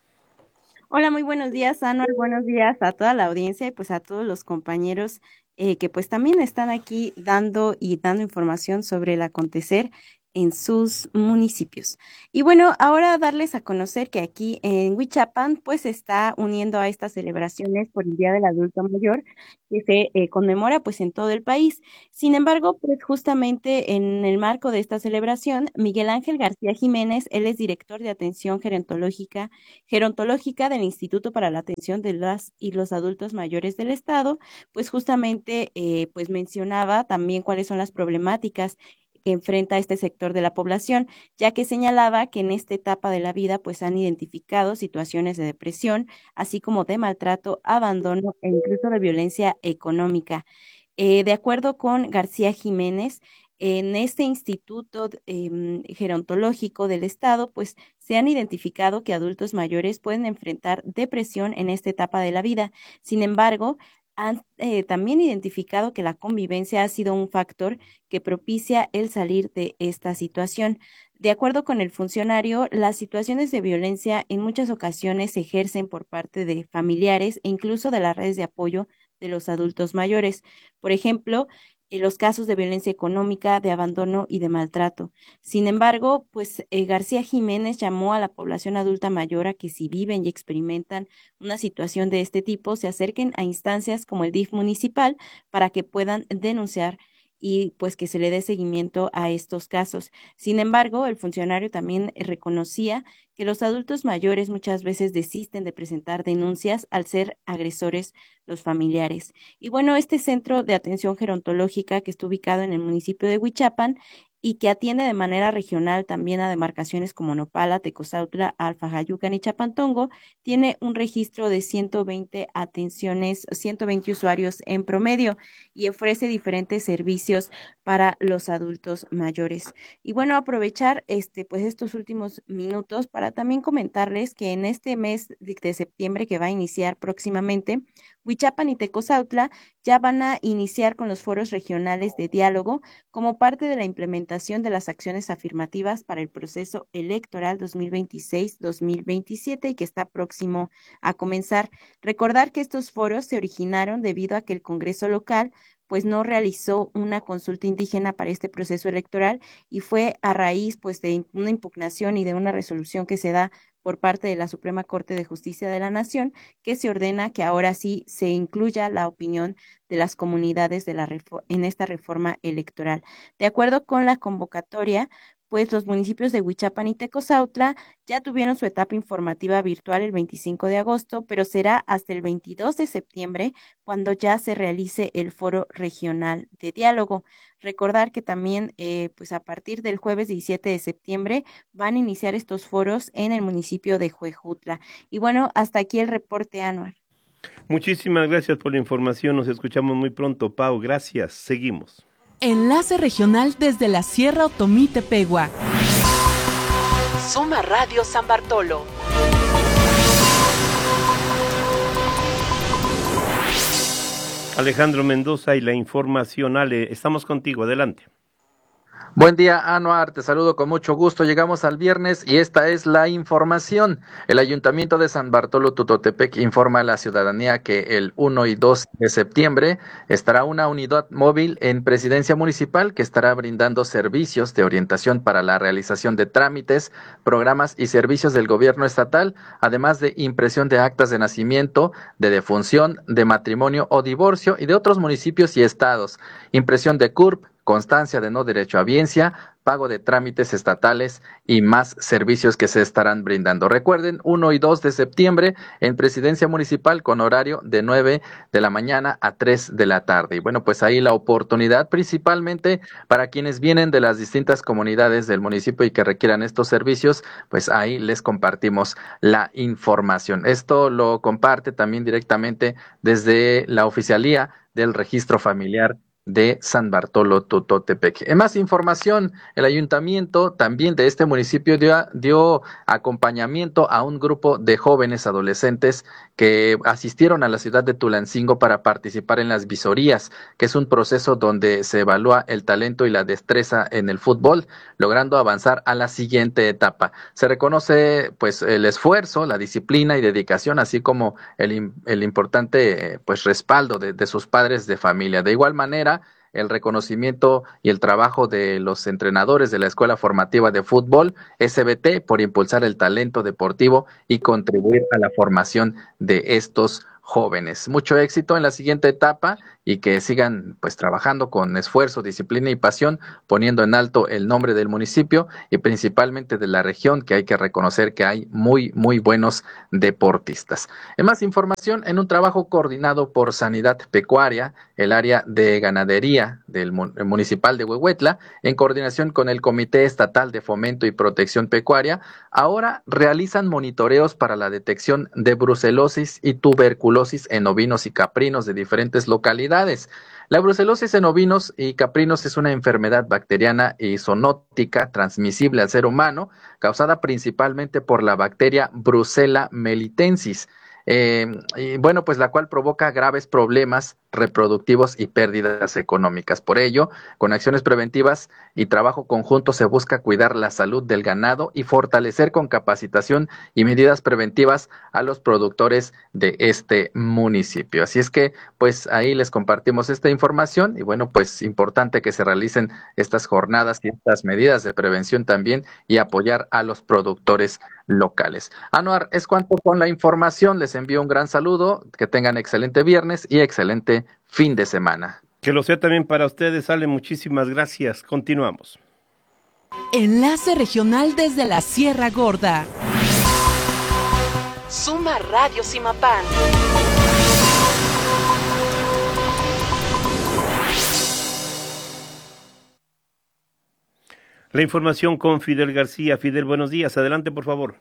Hola, muy buenos días, Anuar. Buenos días a toda la audiencia y pues a todos los compañeros eh, que pues también están aquí dando y dando información sobre el acontecer en sus municipios. Y bueno, ahora darles a conocer que aquí en Huichapan pues se está uniendo a estas celebraciones por el Día del Adulto Mayor que se eh, conmemora pues en todo el país. Sin embargo, pues justamente en el marco de esta celebración, Miguel Ángel García Jiménez, él es director de atención gerontológica, gerontológica del Instituto para la Atención de las y los Adultos Mayores del Estado, pues justamente eh, pues mencionaba también cuáles son las problemáticas que enfrenta este sector de la población, ya que señalaba que en esta etapa de la vida pues han identificado situaciones de depresión, así como de maltrato, abandono e incluso de violencia económica. Eh, de acuerdo con García Jiménez, en este instituto eh, gerontológico del Estado, pues se han identificado que adultos mayores pueden enfrentar depresión en esta etapa de la vida. Sin embargo, han eh, también identificado que la convivencia ha sido un factor que propicia el salir de esta situación. De acuerdo con el funcionario, las situaciones de violencia en muchas ocasiones se ejercen por parte de familiares e incluso de las redes de apoyo de los adultos mayores. Por ejemplo, en los casos de violencia económica, de abandono y de maltrato. Sin embargo, pues eh, García Jiménez llamó a la población adulta mayor a que si viven y experimentan una situación de este tipo, se acerquen a instancias como el D I F municipal para que puedan denunciar y pues que se le dé seguimiento a estos casos. Sin embargo, el funcionario también reconocía que los adultos mayores muchas veces desisten de presentar denuncias al ser agresores los familiares. Y bueno, este centro de atención gerontológica que está ubicado en el municipio de Huichapan y que atiende de manera regional también a demarcaciones como Nopala, Tecozautla, Alfajayucan y Chapantongo, tiene un registro de ciento veinte atenciones, ciento veinte usuarios en promedio y ofrece diferentes servicios para los adultos mayores. Y bueno, aprovechar este pues estos últimos minutos para también comentarles que en este mes de, de septiembre que va a iniciar próximamente, Huichapan y Tecozautla ya van a iniciar con los foros regionales de diálogo como parte de la implementación de las acciones afirmativas para el proceso electoral dos mil veintiséis dos mil veintisiete y que está próximo a comenzar. Recordar que estos foros se originaron debido a que el Congreso local pues no realizó una consulta indígena para este proceso electoral y fue a raíz pues de una impugnación y de una resolución que se da por parte de la Suprema Corte de Justicia de la Nación, que se ordena que ahora sí se incluya la opinión de las comunidades de la en esta reforma electoral. De acuerdo con la convocatoria, pues los municipios de Huichapan y Tecozautla ya tuvieron su etapa informativa virtual el veinticinco de agosto, pero será hasta el veintidós de septiembre cuando ya se realice el foro regional de diálogo. Recordar que también, eh, pues a partir del jueves diecisiete de septiembre van a iniciar estos foros en el municipio de Huejutla. Y bueno, hasta aquí el reporte, Anuar. Muchísimas gracias por la información. Nos escuchamos muy pronto, Pau. Gracias. Seguimos. Enlace regional desde la Sierra Otomí-Tepegua. Suma Radio San Bartolo. Alejandro Mendoza y la información. Ale, estamos contigo. Adelante. Buen día, Anuar, te saludo con mucho gusto. Llegamos al viernes y esta es la información. El Ayuntamiento de San Bartolo Tutotepec informa a la ciudadanía que el uno y dos de septiembre estará una unidad móvil en Presidencia Municipal que estará brindando servicios de orientación para la realización de trámites, programas y servicios del gobierno estatal, además de impresión de actas de nacimiento, de defunción, de matrimonio o divorcio y de otros municipios y estados, impresión de C U R P, constancia de no derecho a audiencia, pago de trámites estatales y más servicios que se estarán brindando. Recuerden, uno y dos de septiembre en Presidencia Municipal con horario de nueve de la mañana a tres de la tarde. Y bueno, pues ahí la oportunidad principalmente para quienes vienen de las distintas comunidades del municipio y que requieran estos servicios, pues ahí les compartimos la información. Esto lo comparte también directamente desde la Oficialía del Registro Familiar de San Bartolo Tutotepec. En más información, el ayuntamiento también de este municipio dio, dio acompañamiento a un grupo de jóvenes adolescentes que asistieron a la ciudad de Tulancingo para participar en las visorías, que es un proceso donde se evalúa el talento y la destreza en el fútbol, logrando avanzar a la siguiente etapa. Se reconoce pues el esfuerzo, la disciplina y dedicación, así como el, el importante pues respaldo de, de sus padres de familia. De igual manera, el reconocimiento y el trabajo de los entrenadores de la Escuela Formativa de Fútbol, S B T, por impulsar el talento deportivo y contribuir a la formación de estos jóvenes. Mucho éxito en la siguiente etapa y que sigan pues trabajando con esfuerzo, disciplina y pasión, poniendo en alto el nombre del municipio y principalmente de la región, que hay que reconocer que hay muy, muy buenos deportistas. En más información, en un trabajo coordinado por Sanidad Pecuaria, el área de ganadería del municipal de Huehuetla, en coordinación con el Comité Estatal de Fomento y Protección Pecuaria, ahora realizan monitoreos para la detección de brucelosis y tuberculosis en ovinos y caprinos de diferentes localidades. La brucelosis en ovinos y caprinos es una enfermedad bacteriana y zoonótica transmisible al ser humano, causada principalmente por la bacteria Brucella melitensis. Eh, y bueno, pues la cual provoca graves problemas reproductivos y pérdidas económicas. Por ello, con acciones preventivas y trabajo conjunto se busca cuidar la salud del ganado y fortalecer con capacitación y medidas preventivas a los productores de este municipio. Así es que, pues ahí les compartimos esta información y bueno, pues importante que se realicen estas jornadas y estas medidas de prevención también y apoyar a los productores locales. Anuar, es cuanto con la información. Les envío un gran saludo, que tengan excelente viernes y excelente fin de semana. Que lo sea también para ustedes, Ale, muchísimas gracias. Continuamos. Enlace regional desde la Sierra Gorda. Suma Radio Simapán. La información con Fidel García. Fidel, buenos días. Adelante, por favor.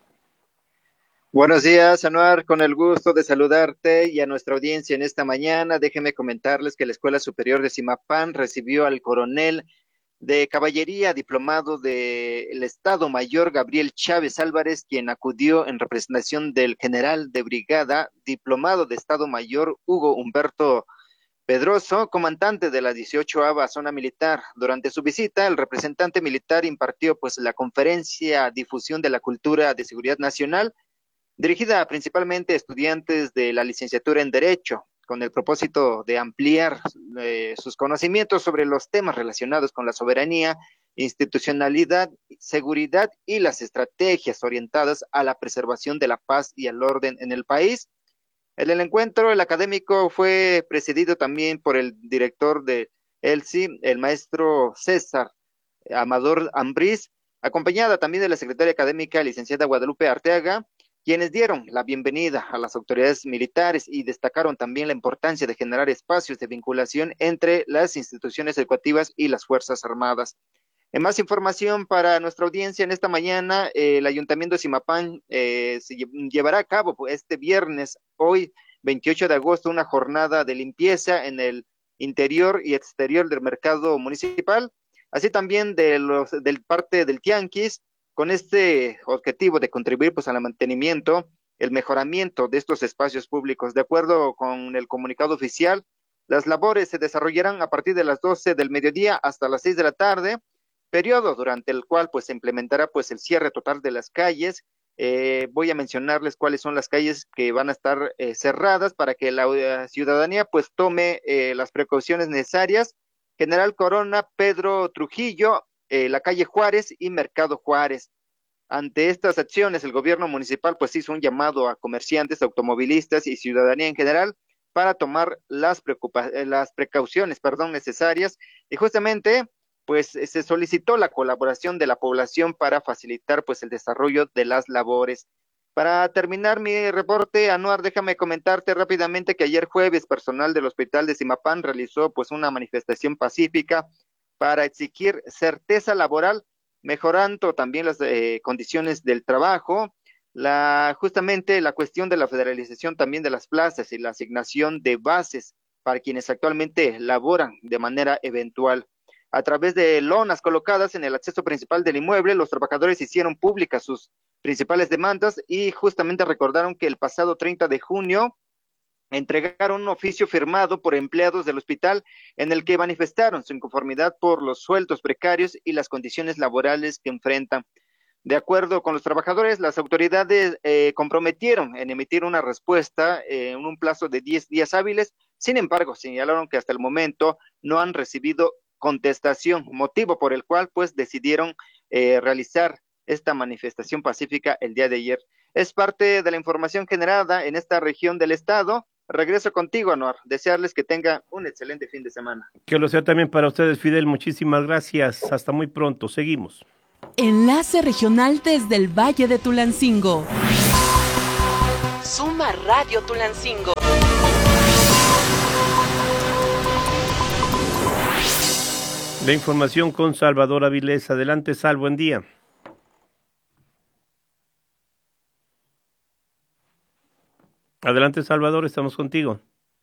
Buenos días, Anuar, con el gusto de saludarte y a nuestra audiencia en esta mañana. Déjenme comentarles que la Escuela Superior de Simapán recibió al coronel de caballería diplomado del Estado Mayor Gabriel Chávez Álvarez, quien acudió en representación del general de brigada diplomado de Estado Mayor Hugo Humberto Pedroso, comandante de la dieciochoava Zona Militar. Durante su visita, el representante militar impartió pues la conferencia Difusión de la Cultura de Seguridad Nacional, dirigida principalmente a estudiantes de la licenciatura en Derecho, con el propósito de ampliar eh, sus conocimientos sobre los temas relacionados con la soberanía, institucionalidad, seguridad y las estrategias orientadas a la preservación de la paz y el orden en el país. En el encuentro, el académico fue presidido también por el director de E L S I, el maestro César Amador Ambriz, acompañada también de la secretaria académica, licenciada Guadalupe Arteaga, quienes dieron la bienvenida a las autoridades militares y destacaron también la importancia de generar espacios de vinculación entre las instituciones educativas y las Fuerzas Armadas. En más información para nuestra audiencia en esta mañana, eh, el Ayuntamiento de Simapán eh, se lle- llevará a cabo pues, este viernes, hoy veintiocho de agosto, una jornada de limpieza en el interior y exterior del mercado municipal, así también de los del parte del Tianguis, con este objetivo de contribuir pues al mantenimiento, el mejoramiento de estos espacios públicos. De acuerdo con el comunicado oficial, las labores se desarrollarán a partir de las doce del mediodía hasta las seis de la tarde, periodo durante el cual pues se implementará pues el cierre total de las calles. Eh, voy a mencionarles cuáles son las calles que van a estar eh, cerradas para que la uh, ciudadanía pues tome eh, las precauciones necesarias. General Corona, Pedro Trujillo, Eh, la calle Juárez y Mercado Juárez. Ante estas acciones, el gobierno municipal pues hizo un llamado a comerciantes, automovilistas y ciudadanía en general para tomar las, preocupa- las precauciones perdón, necesarias y justamente pues se solicitó la colaboración de la población para facilitar pues el desarrollo de las labores. Para terminar mi reporte, Anuar, déjame comentarte rápidamente que ayer jueves personal del hospital de Simapán realizó pues una manifestación pacífica para exigir certeza laboral, mejorando también las eh, condiciones del trabajo, la, justamente la cuestión de la federalización también de las plazas y la asignación de bases para quienes actualmente laboran de manera eventual. A través de lonas colocadas en el acceso principal del inmueble, los trabajadores hicieron públicas sus principales demandas y justamente recordaron que el pasado treinta de junio entregaron un oficio firmado por empleados del hospital en el que manifestaron su inconformidad por los sueldos precarios y las condiciones laborales que enfrentan. De acuerdo con los trabajadores, las autoridades eh, comprometieron en emitir una respuesta eh, en un plazo de diez días hábiles. Sin embargo, señalaron que hasta el momento no han recibido contestación, motivo por el cual pues decidieron eh, realizar esta manifestación pacífica el día de ayer. Es parte de la información generada en esta región del estado. Regreso contigo, Anuar. Desearles que tengan un excelente fin de semana. Que lo sea también para ustedes, Fidel. Muchísimas gracias. Hasta muy pronto. Seguimos. Enlace regional desde el Valle de Tulancingo. Suma Radio Tulancingo. La información con Salvador Avilés. Adelante, Sal, buen día. Adelante, Salvador, estamos contigo.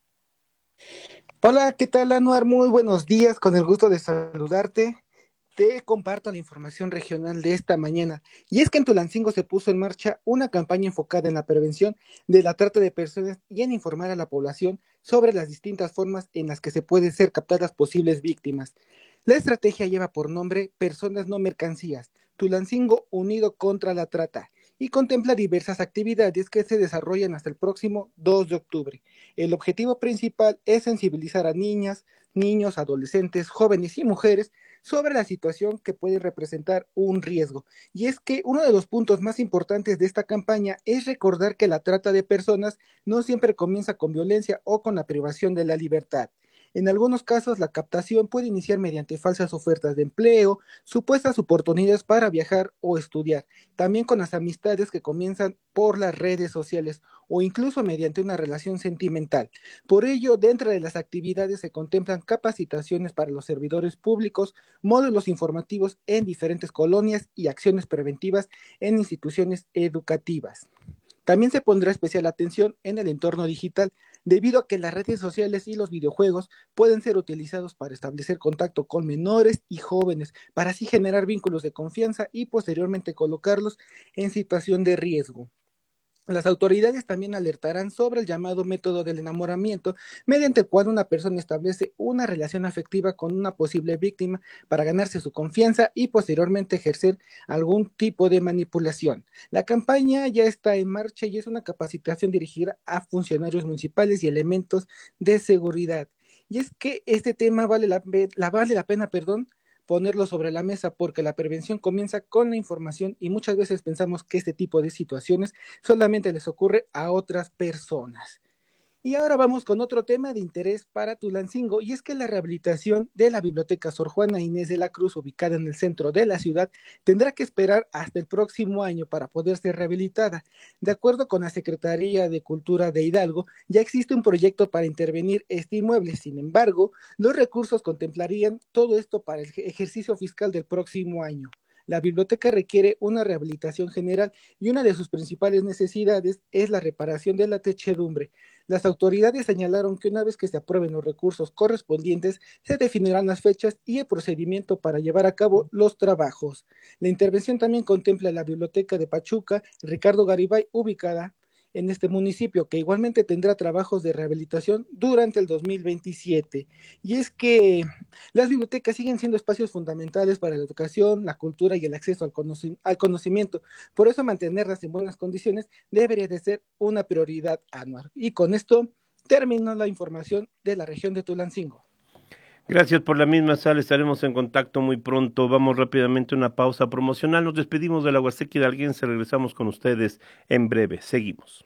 Hola, ¿qué tal, Anuar? Muy buenos días, con el gusto de saludarte. Te comparto la información regional de esta mañana. Y es que en Tulancingo se puso en marcha una campaña enfocada en la prevención de la trata de personas y en informar a la población sobre las distintas formas en las que se pueden ser captadas posibles víctimas. La estrategia lleva por nombre Personas no Mercancías, Tulancingo Unido contra la Trata, y contempla diversas actividades que se desarrollan hasta el próximo dos de octubre. El objetivo principal es sensibilizar a niñas, niños, adolescentes, jóvenes y mujeres sobre la situación que puede representar un riesgo. Y es que uno de los puntos más importantes de esta campaña es recordar que la trata de personas no siempre comienza con violencia o con la privación de la libertad. En algunos casos, la captación puede iniciar mediante falsas ofertas de empleo, supuestas oportunidades para viajar o estudiar, también con las amistades que comienzan por las redes sociales o incluso mediante una relación sentimental. Por ello, dentro de las actividades se contemplan capacitaciones para los servidores públicos, módulos informativos en diferentes colonias y acciones preventivas en instituciones educativas. También se pondrá especial atención en el entorno digital, debido a que las redes sociales y los videojuegos pueden ser utilizados para establecer contacto con menores y jóvenes, para así generar vínculos de confianza y posteriormente colocarlos en situación de riesgo. Las autoridades también alertarán sobre el llamado método del enamoramiento, mediante el cual una persona establece una relación afectiva con una posible víctima para ganarse su confianza y posteriormente ejercer algún tipo de manipulación. La campaña ya está en marcha y es una capacitación dirigida a funcionarios municipales y elementos de seguridad. Y es que este tema vale la, la, vale la pena, perdón, ponerlo sobre la mesa, porque la prevención comienza con la información y muchas veces pensamos que este tipo de situaciones solamente les ocurre a otras personas. Y ahora vamos con otro tema de interés para Tulancingo, y es que la rehabilitación de la Biblioteca Sor Juana Inés de la Cruz, ubicada en el centro de la ciudad, tendrá que esperar hasta el próximo año para poder ser rehabilitada. De acuerdo con la Secretaría de Cultura de Hidalgo, ya existe un proyecto para intervenir este inmueble. Sin embargo, los recursos contemplarían todo esto para el ejercicio fiscal del próximo año. La biblioteca requiere una rehabilitación general y una de sus principales necesidades es la reparación de la techedumbre. Las autoridades señalaron que una vez que se aprueben los recursos correspondientes, se definirán las fechas y el procedimiento para llevar a cabo los trabajos. La intervención también contempla la Biblioteca de Pachuca, Ricardo Garibay, ubicada en este municipio, que igualmente tendrá trabajos de rehabilitación durante el dos mil veintisiete. Y es que las bibliotecas siguen siendo espacios fundamentales para la educación, la cultura y el acceso al, conoci- al conocimiento. Por eso mantenerlas en buenas condiciones debería de ser una prioridad anual. Y con esto termino la información de la región de Tulancingo. Gracias por la misma, Sal. Estaremos en contacto muy pronto. Vamos rápidamente a una pausa promocional. Nos despedimos de la Huasteca Hidalguense. Regresamos con ustedes en breve. Seguimos.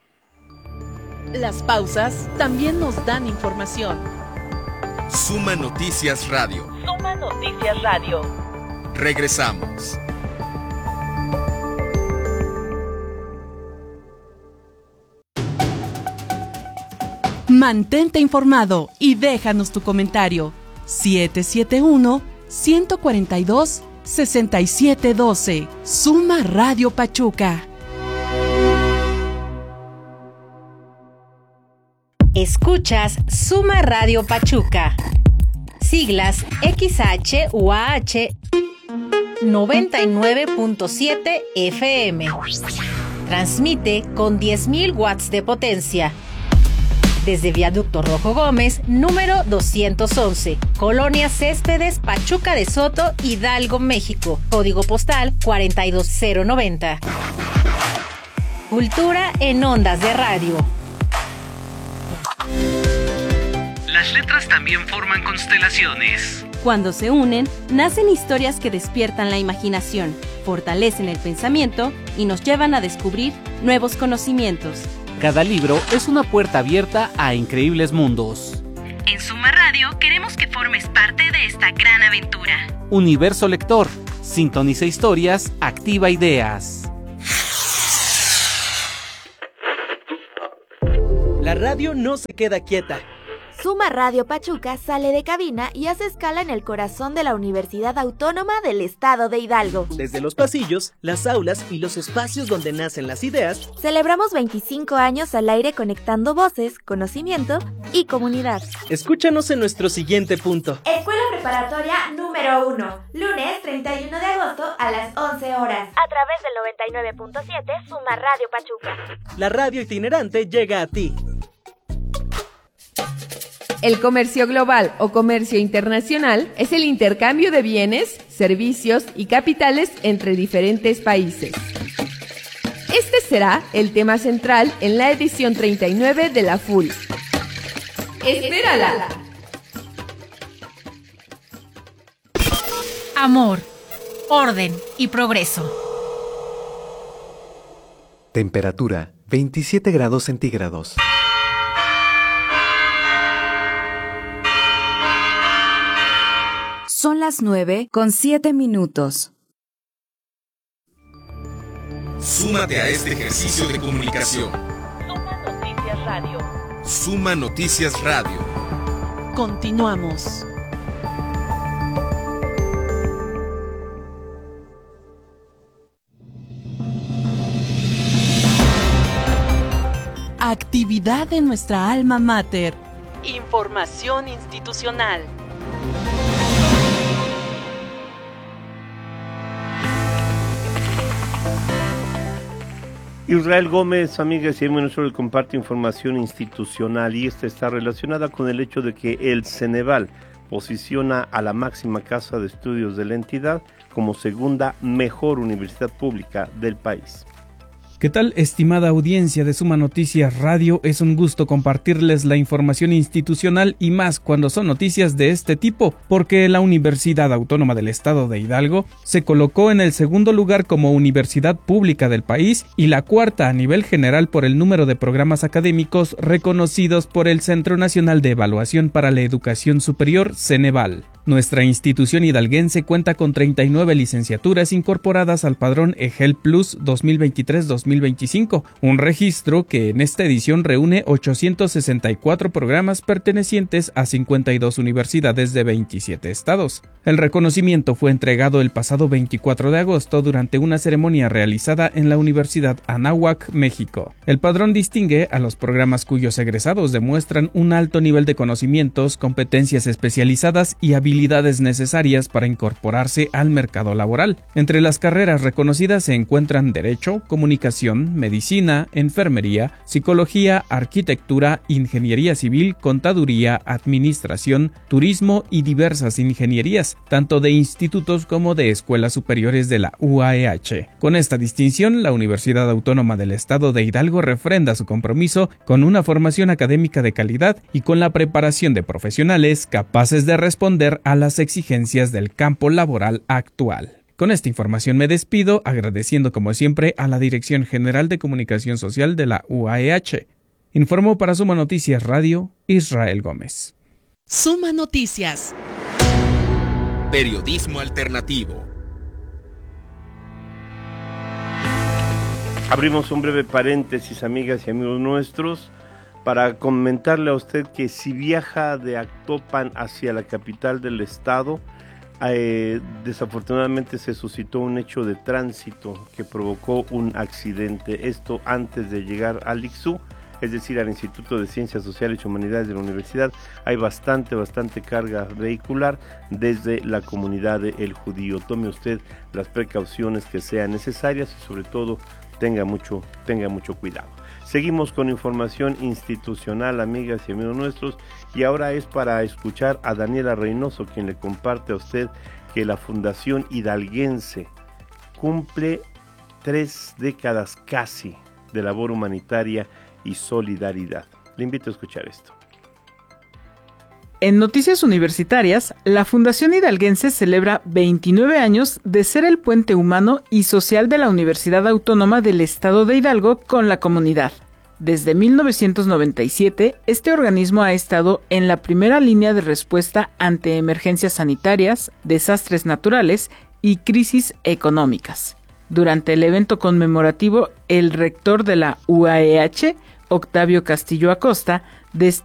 Las pausas también nos dan información. Suma Noticias Radio. Suma Noticias Radio. Regresamos. Mantente informado y déjanos tu comentario. siete siete uno, uno cuatro dos, seis siete uno dos. Suma Radio Pachuca. Escuchas Suma Radio Pachuca. Siglas X H U A H noventa y nueve punto siete F M. Transmite con diez mil watts de potencia. Desde Viaducto Rojo Gómez, número doscientos once, Colonia Céspedes, Pachuca de Soto, Hidalgo, México. Código postal cuarenta y dos cero noventa. Cultura en ondas de radio. Las letras también forman constelaciones. Cuando se unen, nacen historias que despiertan la imaginación, fortalecen el pensamiento y nos llevan a descubrir nuevos conocimientos. Cada libro es una puerta abierta a increíbles mundos. En Suma Radio queremos que formes parte de esta gran aventura. Universo Lector. Sintoniza historias, activa ideas. La radio no se queda quieta. Suma Radio Pachuca sale de cabina y hace escala en el corazón de la Universidad Autónoma del Estado de Hidalgo. Desde los pasillos, las aulas y los espacios donde nacen las ideas, celebramos veinticinco años al aire conectando voces, conocimiento y comunidad. Escúchanos en nuestro siguiente punto. Escuela Preparatoria número uno, lunes treinta y uno de agosto a las once horas. A través del noventa y nueve punto siete Suma Radio Pachuca. La radio itinerante llega a ti. El comercio global o comercio internacional es el intercambio de bienes, servicios y capitales entre diferentes países. Este será el tema central en la edición treinta y nueve de la F U L. ¡Espérala! Amor, orden y progreso. Temperatura veintisiete grados centígrados. Son las nueve con siete minutos. Súmate a este ejercicio de comunicación. Suma Noticias Radio. Suma Noticias Radio. Continuamos. Actividad de nuestra alma mater. Información institucional. Israel Gómez, amigas y amigos, le comparte información institucional y esta está relacionada con el hecho de que el Ceneval posiciona a la máxima casa de estudios de la entidad como segunda mejor universidad pública del país. ¿Qué tal, estimada audiencia de Suma Noticias Radio? Es un gusto compartirles la información institucional y más cuando son noticias de este tipo, porque la Universidad Autónoma del Estado de Hidalgo se colocó en el segundo lugar como universidad pública del país y la cuarta a nivel general por el número de programas académicos reconocidos por el Centro Nacional de Evaluación para la Educación Superior, Ceneval. Nuestra institución hidalguense cuenta con treinta y nueve licenciaturas incorporadas al padrón EGEL Plus dos mil veintitrés dos mil veinticinco, un registro que en esta edición reúne ochocientos sesenta y cuatro programas pertenecientes a cincuenta y dos universidades de veintisiete estados. El reconocimiento fue entregado el pasado veinticuatro de agosto durante una ceremonia realizada en la Universidad Anáhuac, México. El padrón distingue a los programas cuyos egresados demuestran un alto nivel de conocimientos, competencias especializadas y habilidades habilidades necesarias para incorporarse al mercado laboral. Entre las carreras reconocidas se encuentran Derecho, Comunicación, Medicina, Enfermería, Psicología, Arquitectura, Ingeniería Civil, Contaduría, Administración, Turismo y diversas ingenierías, tanto de institutos como de escuelas superiores de la U A E H. Con esta distinción, la Universidad Autónoma del Estado de Hidalgo refrenda su compromiso con una formación académica de calidad y con la preparación de profesionales capaces de responder a las exigencias del campo laboral actual. Con esta información me despido, agradeciendo como siempre a la Dirección General de Comunicación Social de la U A E H. Informó para Suma Noticias Radio, Israel Gómez. Suma Noticias. Periodismo alternativo. Abrimos un breve paréntesis, amigas y amigos nuestros, para comentarle a usted que si viaja de Actopan hacia la capital del estado, eh, desafortunadamente se suscitó un hecho de tránsito que provocó un accidente. Esto antes de llegar al Ixú, es decir, al Instituto de Ciencias Sociales y Humanidades de la Universidad, hay bastante, bastante carga vehicular desde la comunidad de El Judío. Tome usted las precauciones que sean necesarias y sobre todo tenga mucho, tenga mucho cuidado. Seguimos con información institucional, amigas y amigos nuestros, y ahora es para escuchar a Daniela Reynoso, quien le comparte a usted que la Fundación Hidalguense cumple tres décadas casi de labor humanitaria y solidaridad. Le invito a escuchar esto. En Noticias Universitarias, la Fundación Hidalguense celebra veintinueve años de ser el puente humano y social de la Universidad Autónoma del Estado de Hidalgo con la comunidad. Desde mil novecientos noventa y siete, este organismo ha estado en la primera línea de respuesta ante emergencias sanitarias, desastres naturales y crisis económicas. Durante el evento conmemorativo, el rector de la U A E H, Octavio Castillo Acosta, destacó